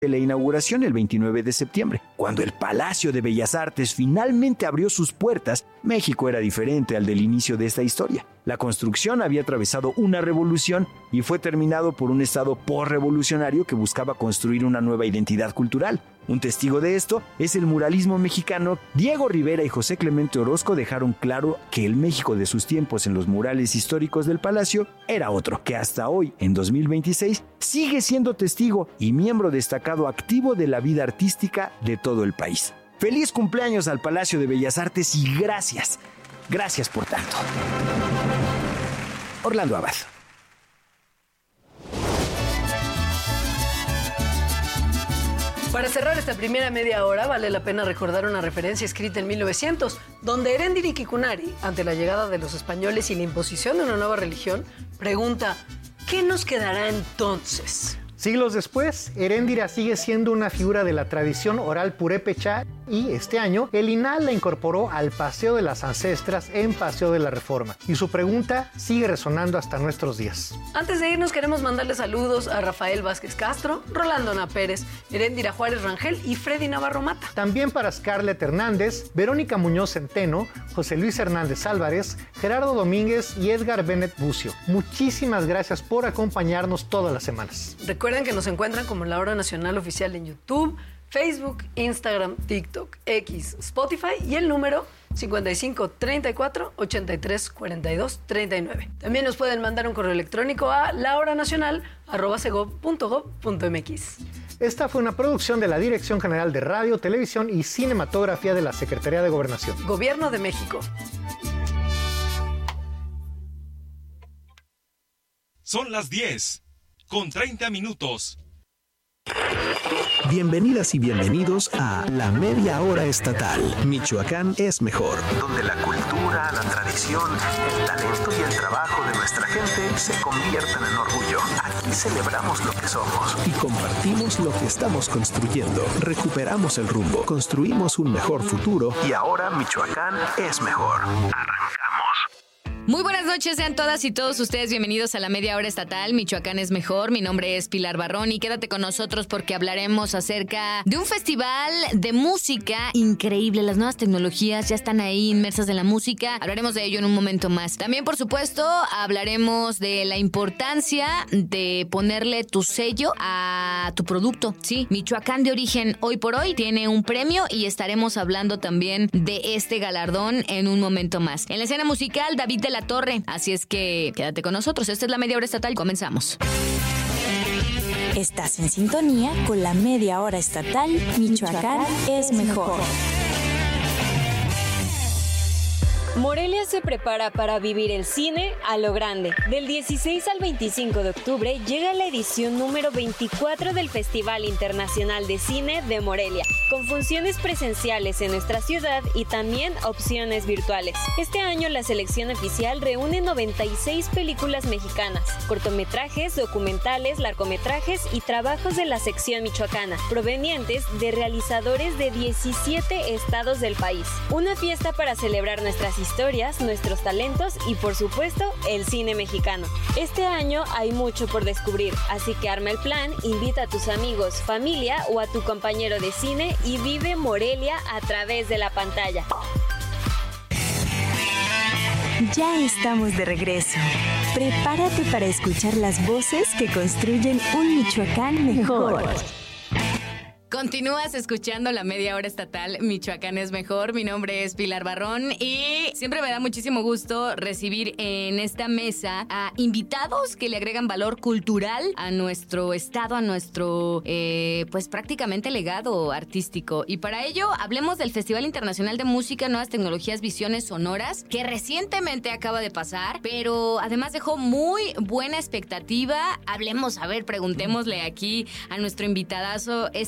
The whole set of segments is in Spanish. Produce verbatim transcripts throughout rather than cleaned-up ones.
de la inauguración el veintinueve de septiembre. Cuando el Palacio de Bellas Artes finalmente abrió sus puertas, México era diferente al del inicio de esta historia. La construcción había atravesado una revolución y fue terminado por un Estado postrevolucionario que buscaba construir una nueva identidad cultural. Un testigo de esto es el muralismo mexicano. Diego Rivera y José Clemente Orozco dejaron claro que el México de sus tiempos en los murales históricos del Palacio era otro, que hasta hoy, en dos mil veintiséis, sigue siendo testigo y miembro destacado activo de la vida artística de todo el país. ¡Feliz cumpleaños al Palacio de Bellas Artes y gracias! Gracias por tanto. Orlando Abad. Para cerrar esta primera media hora, vale la pena recordar una referencia escrita en mil novecientos, donde Eréndira Kikunari, ante la llegada de los españoles y la imposición de una nueva religión, pregunta: ¿qué nos quedará entonces? Siglos después, Eréndira sigue siendo una figura de la tradición oral purépecha y este año el I N A H la incorporó al Paseo de las Ancestras en Paseo de la Reforma. Y su pregunta sigue resonando hasta nuestros días. Antes de irnos queremos mandarle saludos a Rafael Vázquez Castro, Rolando Ana Pérez, Eréndira Juárez Rangel y Freddy Navarro Mata. También para Scarlett Hernández, Verónica Muñoz Centeno, José Luis Hernández Álvarez, Gerardo Domínguez y Edgar Bennett Bucio. Muchísimas gracias por acompañarnos todas las semanas. Recuerden que nos encuentran como La Hora Nacional Oficial en YouTube, Facebook, Instagram, TikTok, X, Spotify y el número cincuenta y cinco, treinta y cuatro, ochenta y tres, cuarenta y dos, treinta y nueve. También nos pueden mandar un correo electrónico a lahoranacional arroba segov punto gov punto mx. Esta fue una producción de la Dirección General de Radio, Televisión y Cinematografía de la Secretaría de Gobernación. Gobierno de México. Son las diez, con treinta minutos. Bienvenidas y bienvenidos a La Media Hora Estatal. Michoacán es mejor. Donde la cultura, la tradición, el talento y el trabajo de nuestra gente se convierten en orgullo. Aquí celebramos lo que somos. Y compartimos lo que estamos construyendo. Recuperamos el rumbo, construimos un mejor futuro. Y ahora Michoacán es mejor. Arrancamos. Muy buenas noches, sean todas y todos ustedes bienvenidos a La Media Hora Estatal. Michoacán es mejor. Mi nombre es Pilar Barrón y quédate con nosotros porque hablaremos acerca de un festival de música increíble. Las nuevas tecnologías ya están ahí inmersas en la música. Hablaremos de ello en un momento más. También, por supuesto, hablaremos de la importancia de ponerle tu sello a tu producto. Sí, Michoacán de origen hoy por hoy tiene un premio y estaremos hablando también de este galardón en un momento más. En la escena musical, David de la Torre. Así es que quédate con nosotros. Esta es La Media Hora Estatal. Comenzamos. Estás en sintonía con La Media Hora Estatal. Michoacán es mejor. Morelia se prepara para vivir el cine a lo grande. Del dieciséis al veinticinco de octubre llega la edición número veinticuatro del Festival Internacional de Cine de Morelia, con funciones presenciales en nuestra ciudad y también opciones virtuales. Este año la selección oficial reúne noventa y seis películas mexicanas, cortometrajes, documentales, largometrajes y trabajos de la sección michoacana, provenientes de realizadores de diecisiete estados del país. Una fiesta para celebrar nuestras historias, nuestros talentos y por supuesto el cine mexicano. Este año hay mucho por descubrir, así que arma el plan, invita a tus amigos, familia o a tu compañero de cine y vive Morelia a través de la pantalla. Ya estamos de regreso. Prepárate para escuchar las voces que construyen un Michoacán mejor. Continúas escuchando La Media Hora Estatal. Michoacán es mejor. Mi nombre es Pilar Barrón y siempre me da muchísimo gusto recibir en esta mesa a invitados que le agregan valor cultural a nuestro estado, a nuestro, eh, pues prácticamente legado artístico. Y para ello hablemos del Festival Internacional de Música, Nuevas Tecnologías, Visiones Sonoras, que recientemente acaba de pasar, pero además dejó muy buena expectativa. Hablemos, a ver, preguntémosle aquí a nuestro invitadazo esta noche.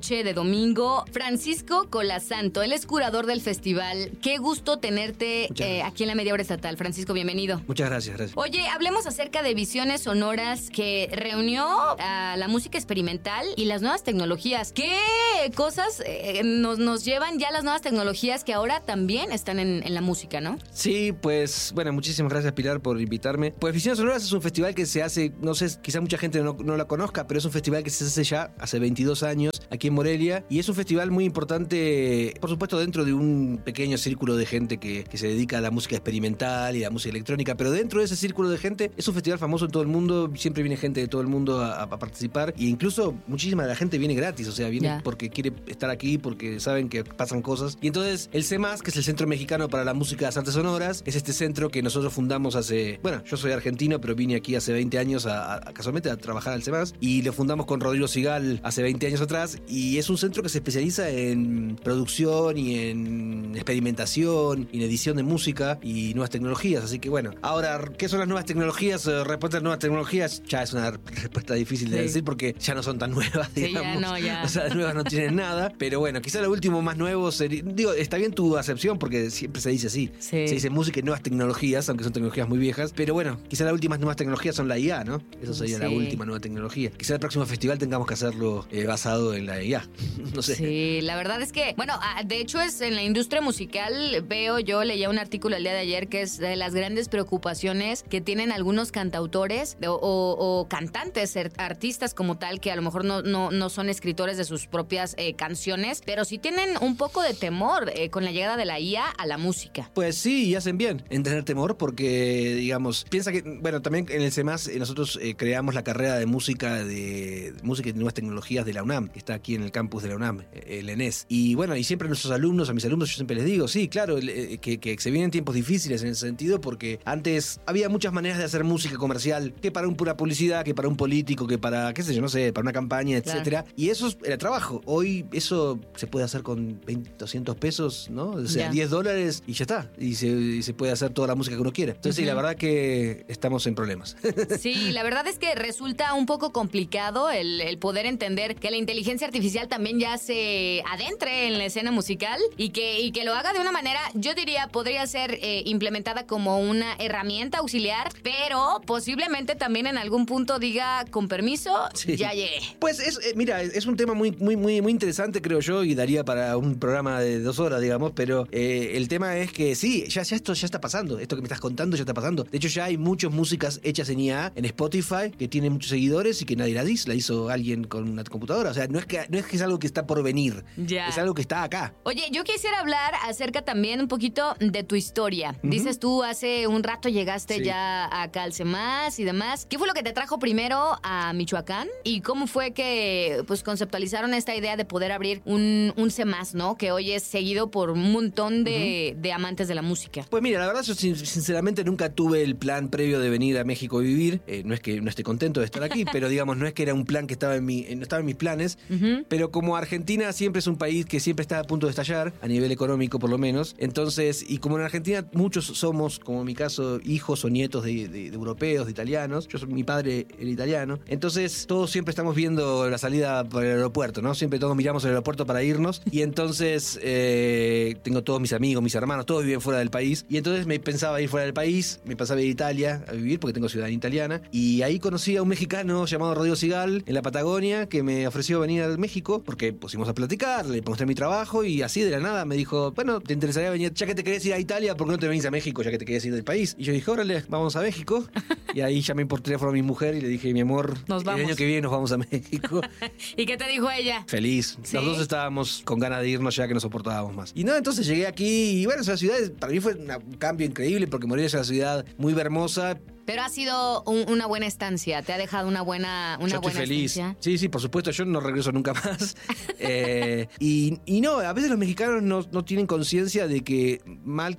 noche de domingo. Francisco Colasanto, él es curador del festival. Qué gusto tenerte eh, aquí en la Media Hora Estatal. Francisco, bienvenido. Muchas gracias, gracias. Oye, hablemos acerca de Visiones Sonoras, que reunió a la música experimental y las nuevas tecnologías. ¿Qué cosas eh, nos, nos llevan ya las nuevas tecnologías que ahora también están en, en la música, ¿no? Sí, pues, bueno, muchísimas gracias, Pilar, por invitarme. Pues Visiones Sonoras es un festival que se hace, no sé, quizá mucha gente no, no la conozca, pero es un festival que se hace ya hace veintidós años aquí en Morelia, y es un festival muy importante, por supuesto, dentro de un pequeño círculo de gente que, que se dedica a la música experimental y a la música electrónica, pero dentro de ese círculo de gente es un festival famoso en todo el mundo, siempre viene gente de todo el mundo a, a participar, e incluso muchísima de la gente viene gratis, o sea, viene yeah. porque quiere estar aquí, porque saben que pasan cosas. Y entonces el CEMAS, que es el Centro Mexicano para la Música y las Artes Sonoras, es este centro que nosotros fundamos hace, bueno, yo soy argentino, pero vine aquí hace veinte años a, a, casualmente a trabajar al CEMAS, y lo fundamos con Rodrigo Sigal hace veinte años atrás, y es un centro que se especializa en producción y en experimentación y en edición de música y nuevas tecnologías. Así que bueno, ahora, ¿qué son las nuevas tecnologías? Respuesta a las nuevas tecnologías ya es una respuesta difícil de sí. decir, porque ya no son tan nuevas, sí, digamos. Ya no, ya. O sea, las nuevas no tienen nada, pero bueno, quizá lo último más nuevo sería, digo, está bien tu acepción porque siempre se dice así, sí. se dice música y nuevas tecnologías, aunque son tecnologías muy viejas, pero bueno, quizá las últimas nuevas tecnologías son la I A, ¿no? Eso sería sí. la última nueva tecnología. Quizá el próximo festival tengamos que hacerlo eh, basado en la I A, no sé. Sí, la verdad es que, bueno, de hecho es en la industria musical, veo, yo leía un artículo el día de ayer que es de las grandes preocupaciones que tienen algunos cantautores o, o, o cantantes, artistas como tal, que a lo mejor no, no, no son escritores de sus propias eh, canciones, pero sí tienen un poco de temor eh, con la llegada de la I A a la música. Pues sí, y hacen bien en tener temor porque, digamos, piensa que, bueno, también en el CEMAS eh, nosotros eh, creamos la carrera de música de música y nuevas tecnologías de la UNAM, que está aquí en el campus de la UNAM, el E N E S. Y bueno, y siempre a nuestros alumnos, a mis alumnos, yo siempre les digo, sí, claro, eh, que, que se vienen tiempos difíciles en ese sentido, porque antes había muchas maneras de hacer música comercial, que para una publicidad, que para un político, que para, qué sé yo, no sé, para una campaña, etcétera. Claro. Y eso era trabajo. Hoy eso se puede hacer con veinte, doscientos pesos, ¿no? O sea, yeah. diez dólares y ya está. Y se, y se puede hacer toda la música que uno quiera. Entonces, uh-huh. sí, la verdad que estamos en problemas. Sí, la verdad es que resulta un poco complicado el, el poder entender que la inteligencia artificial también ya se adentre en la escena musical y que, y que lo haga de una manera, yo diría, podría ser eh, implementada como una herramienta auxiliar, pero posiblemente también en algún punto diga, con permiso, sí. ya llegué. Pues es, eh, mira, es un tema muy, muy, muy, muy interesante, creo yo, y daría para un programa de dos horas, digamos, pero eh, el tema es que sí, ya, ya esto ya está pasando, esto que me estás contando ya está pasando. De hecho, ya hay muchas músicas hechas en I A, en Spotify, que tienen muchos seguidores y que nadie las hizo, la hizo alguien con una computadora. O sea, no es que, no es, que es algo que está por venir, ya. Es algo que está acá. Oye, yo quisiera hablar acerca también un poquito de tu historia. Uh-huh. Dices tú, hace un rato llegaste sí. ya a CalceMás y demás. ¿Qué fue lo que te trajo primero a Michoacán? ¿Y cómo fue que pues conceptualizaron esta idea de poder abrir un, un CEMAS, ¿no? Que hoy es seguido por un montón de, uh-huh. de amantes de la música. Pues mira, la verdad yo sinceramente nunca tuve el plan previo de venir a México a vivir. Eh, no es que no esté contento de estar aquí, pero digamos, no es que era un plan que estaba en, mi, no estaba en mis planes. Uh-huh. Pero como Argentina siempre es un país que siempre está a punto de estallar, a nivel económico por lo menos. Entonces, y como en Argentina muchos somos, como en mi caso, hijos o nietos de, de, de europeos, de italianos. Yo soy, mi padre era italiano. Entonces, todos siempre estamos viendo la salida por el aeropuerto, ¿no? Siempre todos miramos el aeropuerto para irnos. Y entonces, eh, tengo todos mis amigos, mis hermanos, todos viven fuera del país. Y entonces me pensaba ir fuera del país, me pensaba ir a Italia a vivir, porque tengo ciudadanía italiana. Y ahí conocí a un mexicano llamado Rodrigo Sigal, en la Patagonia, que me ofreció venir a México, porque pusimos a platicar, le mostré mi trabajo, y así de la nada me dijo, bueno, ¿te interesaría venir? Ya que te querés ir a Italia, ¿por qué no te venís a México, ya que te querés ir del país? Y yo dije, órale, vamos a México. Y ahí llamé por teléfono a mi mujer y le dije, mi amor, el año que viene nos vamos a México. ¿Y qué te dijo ella? Feliz. ¿Sí? Los dos estábamos con ganas de irnos ya que no soportábamos más. Y no, entonces llegué aquí y bueno, esa ciudad para mí fue un cambio increíble porque Morelia es una ciudad muy hermosa. Pero ha sido un, una buena estancia, te ha dejado una buena, una yo buena estoy feliz. estancia. Sí, sí, por supuesto, yo no regreso nunca más. eh, y, y no, a veces los mexicanos no, no tienen conciencia de que mal que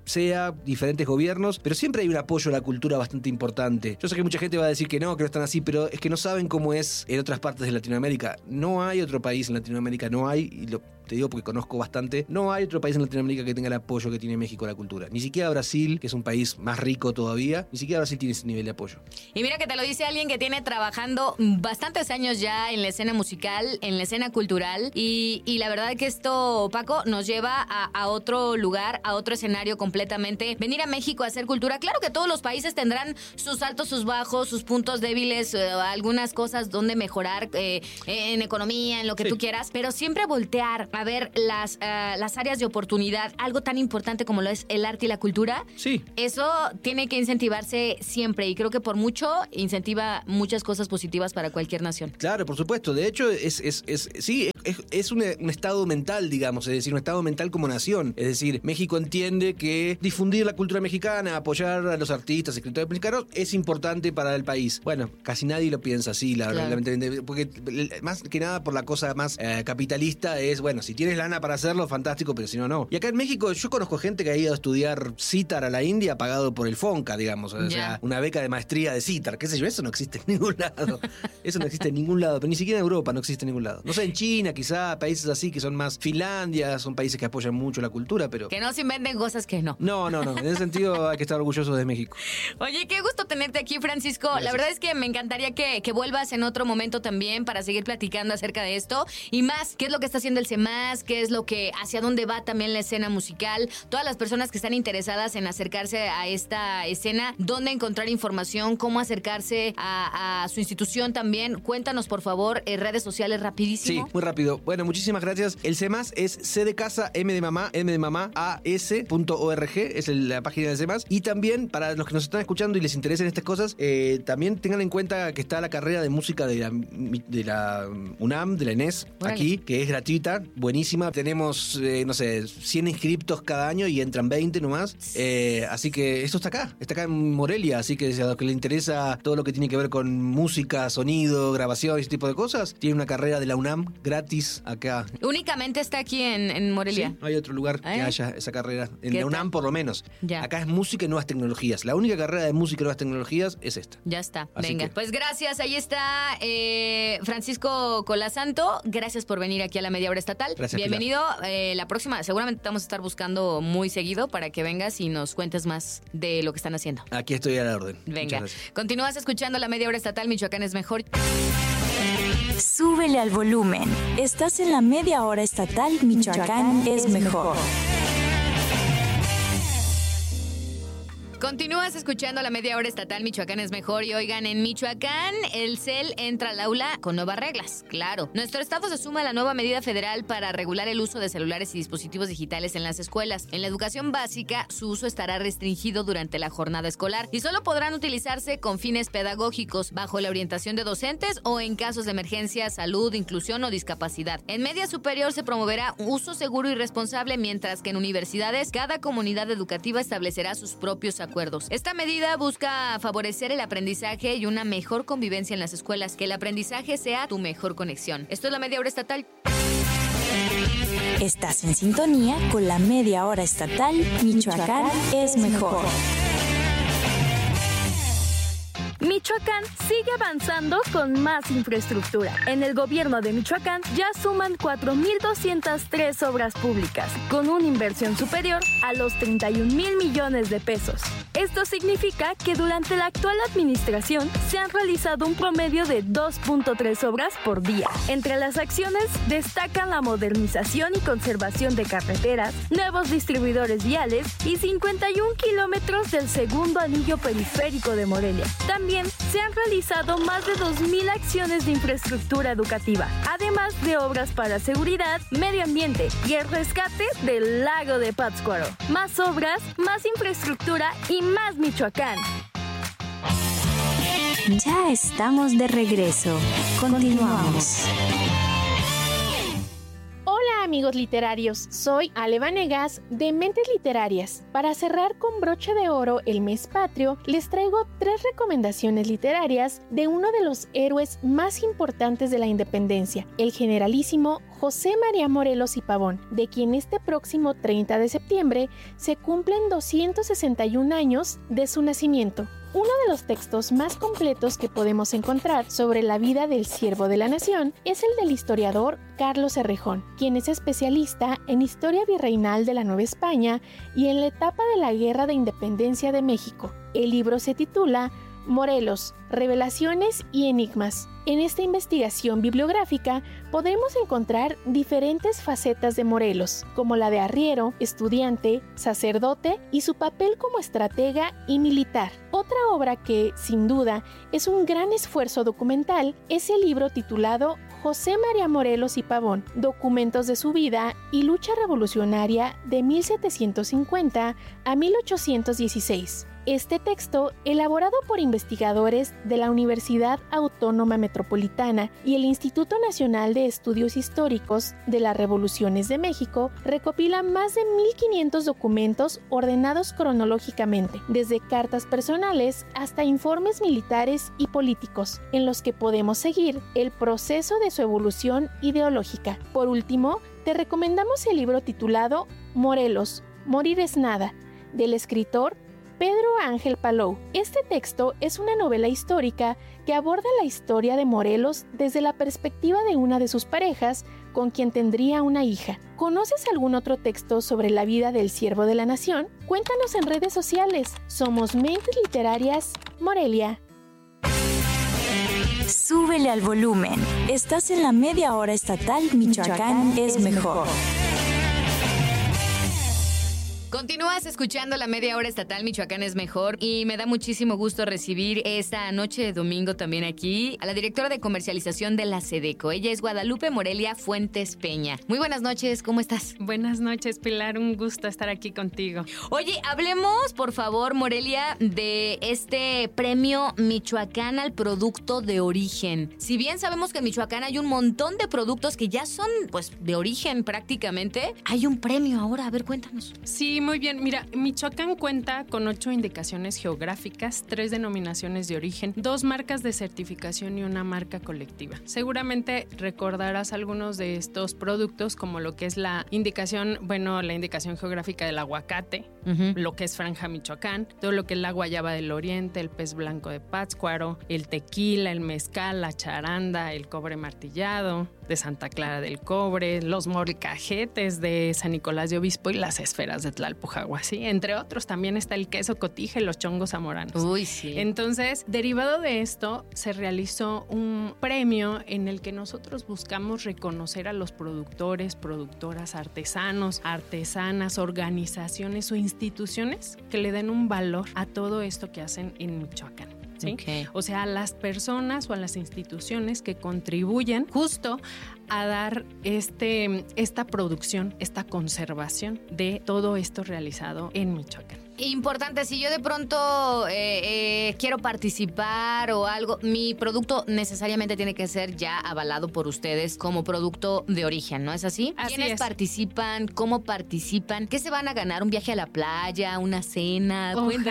sea, diferentes gobiernos, pero siempre hay un apoyo a la cultura bastante importante. Yo sé que mucha gente va a decir que no, que no están así, pero es que no saben cómo es en otras partes de Latinoamérica. No hay otro país en Latinoamérica, no hay, y lo te digo porque conozco bastante, no hay otro país en Latinoamérica que tenga el apoyo que tiene México a la cultura. Ni siquiera Brasil, que es un país más rico todavía, ni siquiera Brasil tiene ese nivel de apoyo. Y mira que te lo dice alguien que tiene trabajando bastantes años ya en la escena musical, en la escena cultural, y, y la verdad que esto, Paco, nos lleva a, a otro lugar, a otro escenario completamente. Venir a México a hacer cultura, claro que todos los países tendrán sus altos, sus bajos, sus puntos débiles, eh, algunas cosas donde mejorar eh, en economía, en lo que sí. tú quieras, pero siempre voltear a ver las, uh, las áreas de oportunidad, algo tan importante como lo es el arte y la cultura. Sí. Eso tiene que incentivarse siempre y creo que por mucho incentiva muchas cosas positivas para cualquier nación. Claro, por supuesto. De hecho, es, es, es sí, es, es un, un estado mental, digamos, es decir, un estado mental como nación. Es decir, México entiende que difundir la cultura mexicana, apoyar a los artistas, escritores mexicanos es importante para el país. Bueno, casi nadie lo piensa así, la verdad, claro. Porque más que nada por la cosa más eh, capitalista es, bueno, si tienes lana para hacerlo, fantástico, pero si no, no. Y acá en México yo conozco gente que ha ido a estudiar cítar a la India pagado por el FONCA, digamos. O yeah. sea, una beca de maestría de cítar, qué sé yo, eso no existe en ningún lado. Eso no existe en ningún lado, pero ni siquiera en Europa no existe en ningún lado. No sé, en China quizá, países así que son más, Finlandia, son países que apoyan mucho la cultura, pero... Que no se inventen cosas que no. No, no, no. En ese sentido hay que estar orgullosos de México. Oye, qué gusto tenerte aquí, Francisco. Gracias. La verdad es que me encantaría que, que vuelvas en otro momento también para seguir platicando acerca de esto y más, qué es lo que está haciendo el CEMAS, qué es lo que, hacia dónde va también la escena musical, todas las personas que están interesadas en acercarse a esta escena, dónde encontrar información, cómo acercarse a, a su institución también. Cuéntanos, por favor, en redes sociales rapidísimo. Sí, muy rápido. Bueno, muchísimas gracias. El CEMAS es C de casa, M de mamá, M de mamá, A S punto org, es la página del CEMAS. Y también, para los que nos están escuchando y les interesen estas cosas, eh, también tengan en cuenta que está la carrera de música de la, de la UNAM, de la ENES, Órale. aquí, que es gratuita, buenísima. Tenemos, eh, no sé, cien inscriptos cada año y entran veinte nomás. Eh, así que esto está acá, está acá en Morelia, así que a los que les interesa todo lo que tiene que ver con música, sonido, grabación y ese tipo de cosas, tiene una carrera de la UNAM gratis acá. ¿Únicamente está aquí en, en Morelia? Sí, no hay otro lugar ¿Eh? que haya esa carrera. En la UNAM, tal? por lo menos. Ya. Acá es música y nuevas tecnologías. La única carrera de música y nuevas tecnologías es esta. Ya está, Así venga. Que... Pues gracias, ahí está eh, Francisco Colasanto. Gracias por venir aquí a la Media Hora Estatal. Gracias, Bienvenido. Eh, la próxima, seguramente te vamos a estar buscando muy seguido para que vengas y nos cuentes más de lo que están haciendo. Aquí estoy a la orden. Venga. Continúas escuchando la Media Hora Estatal. Michoacán es mejor. Súbele al volumen. Estás en la Media Hora Estatal. Michoacán, Michoacán es, es mejor. mejor. Continúas escuchando la Media Hora Estatal. Michoacán es mejor. Y oigan, en Michoacán el C E L entra al aula con nuevas reglas. Claro, nuestro estado se suma a la nueva medida federal para regular el uso de celulares y dispositivos digitales en las escuelas. En la educación básica, su uso estará restringido durante la jornada escolar y solo podrán utilizarse con fines pedagógicos, bajo la orientación de docentes o en casos de emergencia, salud, inclusión o discapacidad. En media superior se promoverá uso seguro y responsable, mientras que en universidades cada comunidad educativa establecerá sus propios acuerdos. Esta medida busca favorecer el aprendizaje y una mejor convivencia en las escuelas, que el aprendizaje sea tu mejor conexión. Esto es la Media Hora Estatal. Estás en sintonía con la Media Hora Estatal. Michoacán es mejor. Michoacán sigue avanzando con más infraestructura. En el gobierno de Michoacán ya suman cuatro mil doscientas tres obras públicas, con una inversión superior a los treinta y un mil millones de pesos. Esto significa que durante la actual administración se han realizado un promedio de dos punto tres obras por día. Entre las acciones destacan la modernización y conservación de carreteras, nuevos distribuidores viales y cincuenta y un kilómetros del segundo anillo periférico de Morelia. También se han realizado más de dos mil acciones de infraestructura educativa, además de obras para seguridad, medio ambiente y el rescate del lago de Pátzcuaro. Más obras, más infraestructura y más Michoacán. Ya estamos de regreso. Continuamos. Hola amigos literarios, soy Ale Vanegas de Mentes Literarias. Para cerrar con broche de oro el mes patrio, les traigo tres recomendaciones literarias de uno de los héroes más importantes de la independencia, el generalísimo José María Morelos y Pavón, de quien este próximo treinta de septiembre se cumplen doscientos sesenta y un años de su nacimiento. Uno de los textos más completos que podemos encontrar sobre la vida del siervo de la nación es el del historiador Carlos Errejón, quien es especialista en historia virreinal de la Nueva España y en la etapa de la Guerra de Independencia de México. El libro se titula Morelos, Revelaciones y Enigmas. En esta investigación bibliográfica podremos encontrar diferentes facetas de Morelos, como la de arriero, estudiante, sacerdote y su papel como estratega y militar. Otra obra que, sin duda, es un gran esfuerzo documental es el libro titulado José María Morelos y Pavón, documentos de su vida y lucha revolucionaria de mil setecientos cincuenta a mil ochocientos dieciséis. Este texto, elaborado por investigadores de la Universidad Autónoma Metropolitana y el Instituto Nacional de Estudios Históricos de las Revoluciones de México, recopila más de mil quinientos documentos ordenados cronológicamente, desde cartas personales hasta informes militares y políticos, en los que podemos seguir el proceso de su evolución ideológica. Por último, te recomendamos el libro titulado Morelos, Morir es nada, del escritor Pedro Ángel Palou. Este texto es una novela histórica que aborda la historia de Morelos desde la perspectiva de una de sus parejas, con quien tendría una hija. ¿Conoces algún otro texto sobre la vida del siervo de la nación? Cuéntanos en redes sociales. Somos Mentes Literarias Morelia. Súbele al volumen. Estás en la media hora estatal Michoacán, Michoacán es mejor. Continúas escuchando la media hora estatal Michoacán es mejor y me da muchísimo gusto recibir esta noche de domingo también aquí a la directora de comercialización de la SEDECO. Ella es Guadalupe Morelia Fuentes Peña. Muy buenas noches, ¿cómo estás? Buenas noches, Pilar, un gusto estar aquí contigo. Oye, hablemos por favor, Morelia, de este premio Michoacán al producto de origen. Si bien sabemos que en Michoacán hay un montón de productos que ya son pues de origen prácticamente, hay un premio ahora, a ver, cuéntanos. Sí, muy bien. Mira, Michoacán cuenta con ocho indicaciones geográficas, tres denominaciones de origen, dos marcas de certificación y una marca colectiva. Seguramente recordarás algunos de estos productos, como lo que es la indicación, bueno, la indicación geográfica del aguacate, uh-huh. lo que es Franja Michoacán, todo lo que es la guayaba del oriente, el pez blanco de Pátzcuaro, el tequila, el mezcal, la charanda, el cobre martillado de Santa Clara del Cobre, los molcajetes de San Nicolás de Obispo y las esferas de Tlalpujahua, ¿sí? Entre otros, también está el queso cotija y los chongos zamoranos. Uy, sí. Entonces, derivado de esto, se realizó un premio en el que nosotros buscamos reconocer a los productores, productoras, artesanos, artesanas, organizaciones o instituciones que le den un valor a todo esto que hacen en Michoacán. ¿Sí? Okay. O sea, a las personas o a las instituciones que contribuyen justo a dar este, esta producción, esta conservación de todo esto realizado en Michoacán. Importante, si yo de pronto eh, eh, quiero participar o algo, mi producto necesariamente tiene que ser ya avalado por ustedes como producto de origen, ¿no es así? Así ¿Quiénes es. participan? ¿Cómo participan? ¿Qué se van a ganar? ¿Un viaje a la playa? ¿Una cena?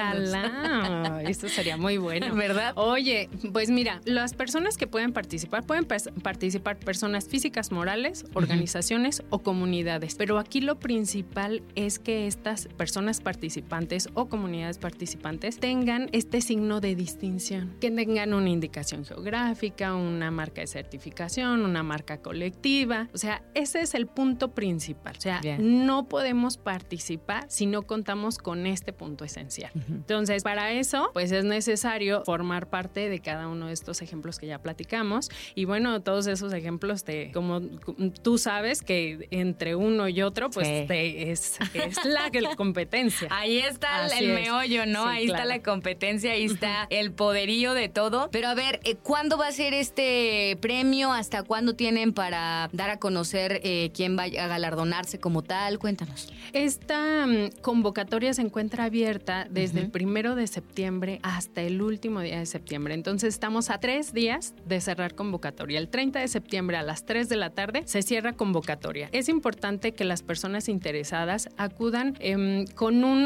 Ojalá, eso sería muy bueno, ¿verdad? Oye, pues mira, las personas que pueden participar, pueden pers- participar personas físicas, morales, organizaciones uh-huh. o comunidades, pero aquí lo principal es que estas personas participantes o comunidades participantes tengan este signo de distinción, que tengan una indicación geográfica, una marca de certificación, una marca colectiva. O sea, ese es el punto principal. O sea, Bien. no podemos participar si no contamos con este punto esencial. Uh-huh. Entonces, para eso, pues es necesario formar parte de cada uno de estos ejemplos que ya platicamos. Y bueno, todos esos ejemplos, te, como tú sabes que entre uno y otro, pues sí. te, es, es la competencia. Ahí está. Así el es. meollo, ¿no? Sí, ahí claro. está la competencia, ahí está el poderío de todo. Pero a ver, ¿cuándo va a ser este premio? ¿Hasta cuándo tienen para dar a conocer eh, quién va a galardonarse como tal? Cuéntanos. Esta um, convocatoria se encuentra abierta desde uh-huh. el primero de septiembre hasta el último día de septiembre. Entonces estamos a tres días de cerrar convocatoria. El treinta de septiembre a las tres de la tarde se cierra convocatoria. Es importante que las personas interesadas acudan eh, con un oficio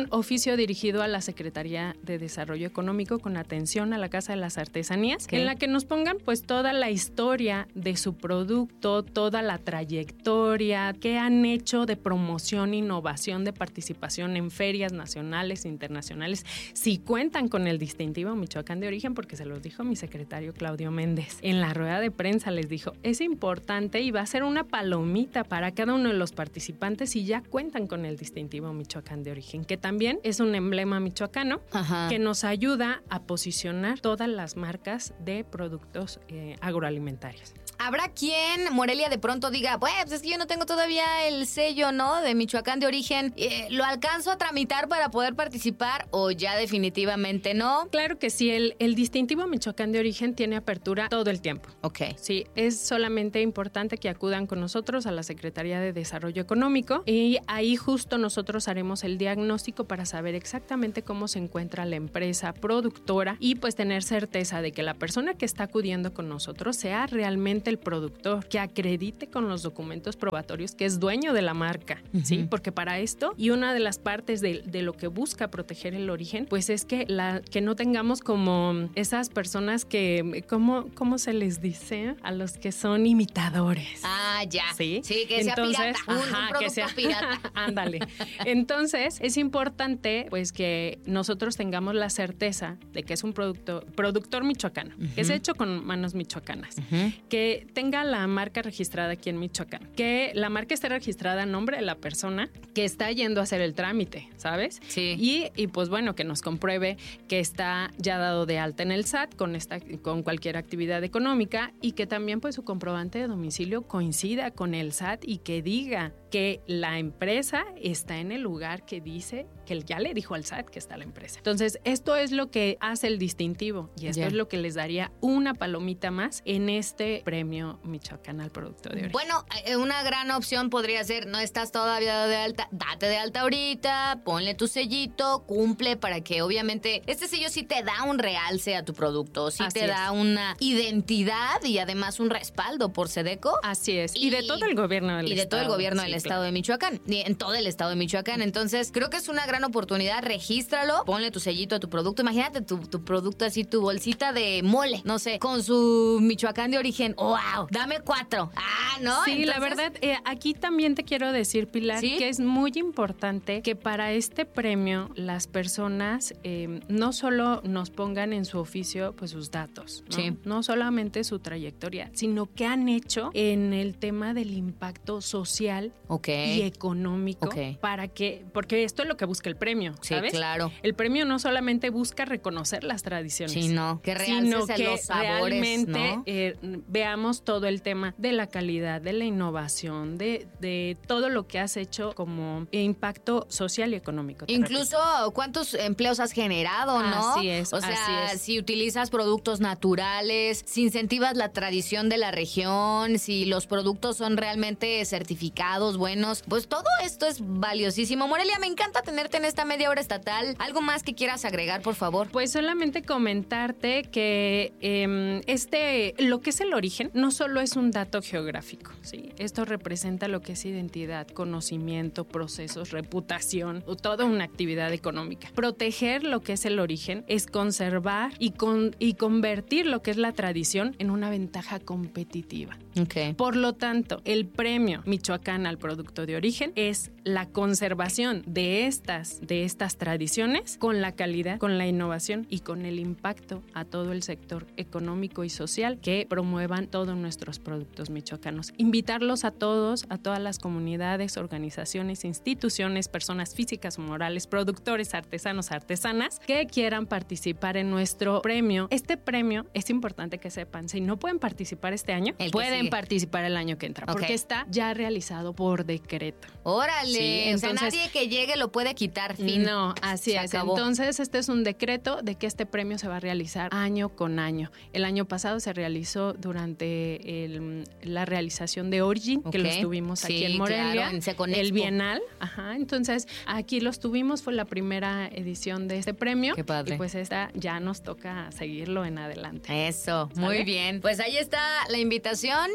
servicio dirigido a la Secretaría de Desarrollo Económico con atención a la Casa de las Artesanías, okay. en la que nos pongan pues toda la historia de su producto, toda la trayectoria, qué han hecho de promoción, innovación, de participación en ferias nacionales, internacionales, si cuentan con el distintivo Michoacán de origen, porque se los dijo mi secretario Claudio Méndez. En la rueda de prensa les dijo, es importante y va a ser una palomita para cada uno de los participantes si ya cuentan con el distintivo Michoacán de origen, que también es un emblema michoacano. Ajá. Que nos ayuda a posicionar todas las marcas de productos eh, agroalimentarios. Habrá quien, Morelia, de pronto diga, pues es que yo no tengo todavía el sello, ¿no? De Michoacán de origen. Eh, ¿Lo alcanzo a tramitar para poder participar o ya definitivamente no? Claro que sí. El, el distintivo Michoacán de origen tiene apertura todo el tiempo. Ok. Sí, es solamente importante que acudan con nosotros a la Secretaría de Desarrollo Económico y ahí justo nosotros haremos el diagnóstico para saber exactamente cómo se encuentra la empresa productora y pues tener certeza de que la persona que está acudiendo con nosotros sea realmente el productor, que acredite con los documentos probatorios que es dueño de la marca, uh-huh. ¿sí? Porque para esto, y una de las partes de, de lo que busca proteger el origen, pues es que, la, que no tengamos como esas personas que, ¿cómo, cómo se les dice? A los que son imitadores. Ah, ya. Sí, sí que Entonces, sea pirata, un, ajá, un producto que sea, pirata. Ándale. Entonces, es importante pues que nosotros tengamos la certeza de que es un producto, productor michoacano, uh-huh. que es hecho con manos michoacanas, uh-huh. que tenga la marca registrada aquí en Michoacán, que la marca esté registrada a nombre de la persona que está yendo a hacer el trámite, ¿sabes? Sí. Y, y pues bueno, que nos compruebe que está ya dado de alta en el S A T con, esta, con cualquier actividad económica y que también pues su comprobante de domicilio coincida con el S A T y que diga que la empresa está en el lugar que dice que él ya le dijo al S A T que está la empresa. Entonces, esto es lo que hace el distintivo y esto yeah. es lo que les daría una palomita más en este premio Michoacán al producto de origen. Bueno, una gran opción podría ser, no estás todavía de alta, date de alta ahorita, ponle tu sellito, cumple para que obviamente este sello sí te da un realce a tu producto, sí Así te es. da una identidad y además un respaldo por SEDECO. Así es. Y, y de todo el gobierno del y estado. Y de todo el gobierno sí, del claro. estado de Michoacán, en todo el estado de Michoacán. Entonces, creo que es una gran oportunidad, regístralo, ponle tu sellito a tu producto. Imagínate tu, tu producto así, tu bolsita de mole, no sé, con su Michoacán de origen. ¡Wow! Dame cuatro. Ah, ¿no? Sí, Entonces, la verdad, eh, aquí también te quiero decir, Pilar, ¿sí? que es muy importante que para este premio las personas eh, no solo nos pongan en su oficio pues sus datos, ¿no? Sí. no solamente su trayectoria, sino que han hecho en el tema del impacto social okay. y económico okay. para que, porque esto es lo que busca el premio, ¿sabes? Sí, claro. El premio no solamente busca reconocer las tradiciones, sí, no, que sino que los sabores, realmente ¿no? eh, veamos todo el tema de la calidad, de la innovación, de, de todo lo que has hecho como impacto social y económico. Incluso cuántos empleos has generado, ¿no? Así es. O sea, así es. si utilizas productos naturales, si incentivas la tradición de la región, si los productos son realmente certificados, buenos, pues todo esto es valiosísimo. Morelia, me encanta tenerte en esta media hora estatal. ¿Algo más que quieras agregar, por favor? Pues solamente comentarte que eh, este, lo que es el origen no solo es un dato geográfico, ¿sí? Esto representa lo que es identidad, conocimiento, procesos, reputación o toda una actividad económica. Proteger lo que es el origen es conservar y, con, y convertir lo que es la tradición en una ventaja competitiva. Okay. Por lo tanto, el premio Michoacán al producto de origen es la conservación de estas, de estas tradiciones con la calidad, con la innovación y con el impacto a todo el sector económico y social que promuevan todos nuestros productos michoacanos. Invitarlos a todos, a todas las comunidades, organizaciones, instituciones, personas físicas o morales, productores, artesanos, artesanas que quieran participar en nuestro premio. Este premio es importante que sepan, si no pueden participar este año, pueden sigue. participar el año que entra, okay. porque está ya realizado por decreto. Órale, sí, entonces, o sea, nadie que llegue lo puede quitar, fin. No, así se es. Acabó. Entonces, este es un decreto de que este premio se va a realizar año con año. El año pasado se realizó durante el, la realización de Origin, okay. que los tuvimos aquí sí, en Morelia, claro, en el Bienal. Ajá, entonces, aquí los tuvimos, fue la primera edición de este premio. Qué padre. Y pues esta ya nos toca seguirlo en adelante. Eso, muy ¿Sale? bien. Pues ahí está la invitación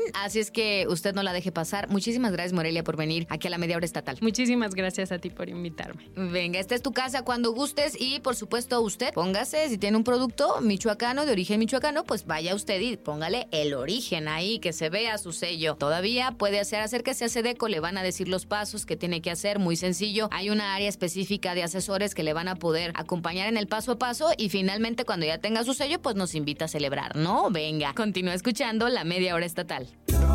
así es que usted no la deje pasar. Muchísimas gracias, Morelia, por venir aquí a la Media Hora Estatal. Muchísimas gracias a ti por invitarme. Venga, esta es tu casa cuando gustes y, por supuesto, usted póngase, si tiene un producto michoacano, de origen michoacano, pues vaya usted y póngale el origen ahí, que se vea su sello. Todavía puede hacer, acérquese a Sedeco, le van a decir los pasos que tiene que hacer, muy sencillo. Hay una área específica de asesores que le van a poder acompañar en el paso a paso y finalmente cuando ya tenga su sello, pues nos invita a celebrar, ¿no? Venga, continúa escuchando la Media Hora Estatal.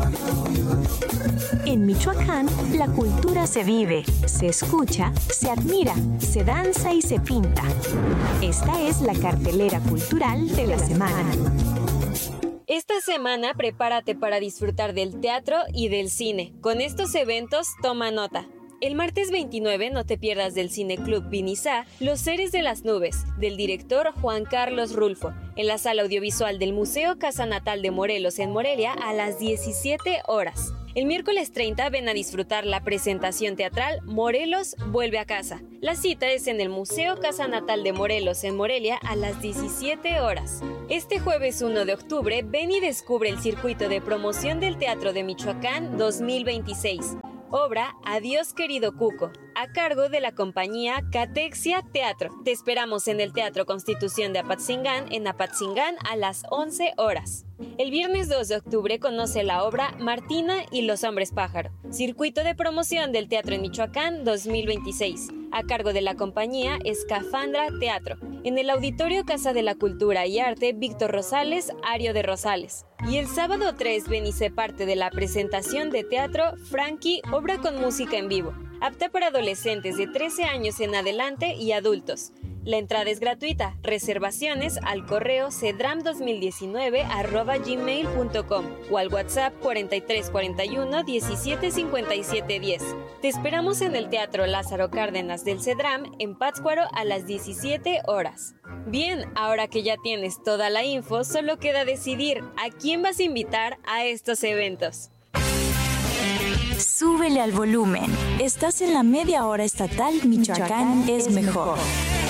En Michoacán, la cultura se vive, se escucha, se admira, se danza y se pinta. Esta es la cartelera cultural de la semana. Esta semana prepárate para disfrutar del teatro y del cine. Con estos eventos, toma nota. El martes veintinueve no te pierdas del Cineclub Vinizá Los Seres de las Nubes, del director Juan Carlos Rulfo, en la sala audiovisual del Museo Casa Natal de Morelos en Morelia a las diecisiete horas. El miércoles treinta ven a disfrutar la presentación teatral Morelos vuelve a casa. La cita es en el Museo Casa Natal de Morelos en Morelia a las diecisiete horas. Este jueves uno de octubre ven y descubre el circuito de promoción del Teatro de Michoacán dos mil veintiséis. Obra Adiós querido Cuco, a cargo de la compañía Catexia Teatro. Te esperamos en el Teatro Constitución de Apatzingán, en Apatzingán a las once horas. El viernes dos de octubre conoce la obra Martina y los hombres pájaro, circuito de promoción del Teatro en Michoacán dos mil veintiséis, a cargo de la compañía Escafandra Teatro, en el Auditorio Casa de la Cultura y Arte Víctor Rosales, Ario de Rosales. Y el sábado tres ven y sé parte de la presentación de teatro Frankie, obra con música en vivo, apta para adolescentes de trece años en adelante y adultos. La entrada es gratuita. Reservaciones al correo cedram dos mil diecinueve arroba gmail punto com o al WhatsApp cuarenta y tres cuarenta y uno diecisiete cincuenta y siete diez. Te esperamos en el Teatro Lázaro Cárdenas del Cedram en Pátzcuaro a las diecisiete horas. Bien, ahora que ya tienes toda la info, solo queda decidir a quién vas a invitar a estos eventos. Súbele al volumen. Estás en la Media Hora Estatal Michoacán es mejor.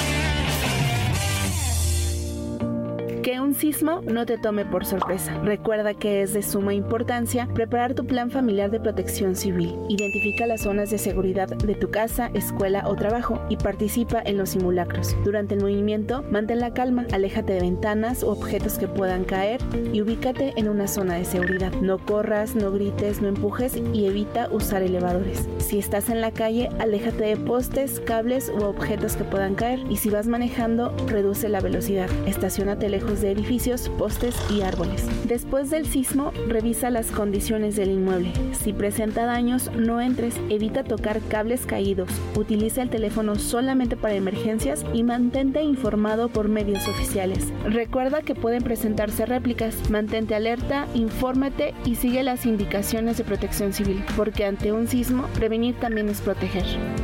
Que un sismo no te tome por sorpresa. Recuerda que es de suma importancia preparar tu plan familiar de protección civil. Identifica las zonas de seguridad de tu casa, escuela o trabajo y participa en los simulacros. Durante el movimiento, mantén la calma, aléjate de ventanas u objetos que puedan caer y ubícate en una zona de seguridad. No corras, no grites, no empujes y evita usar elevadores. Si estás en la calle, aléjate de postes, cables u objetos que puedan caer y si vas manejando, reduce la velocidad. Estaciónate lejos de edificios, postes y árboles. Después del sismo, revisa las condiciones del inmueble. Si presenta daños, no entres. Evita tocar cables caídos. Utiliza el teléfono solamente para emergencias y mantente informado por medios oficiales. Recuerda que pueden presentarse réplicas. Mantente alerta, infórmate y sigue las indicaciones de protección civil, porque ante un sismo, prevenir también es proteger.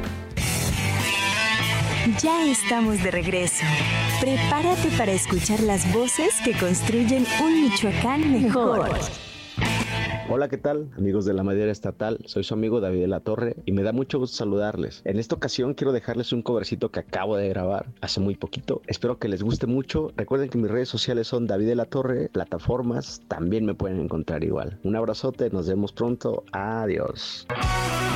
Ya estamos de regreso. Prepárate para escuchar las voces que construyen un Michoacán mejor. Hola, ¿qué tal? Amigos de la Media Hora Estatal, soy su amigo David de la Torre y me da mucho gusto saludarles. En esta ocasión quiero dejarles un covercito que acabo de grabar hace muy poquito. Espero que les guste mucho. Recuerden que mis redes sociales son David de la Torre, plataformas también me pueden encontrar igual. Un abrazote, nos vemos pronto. Adiós.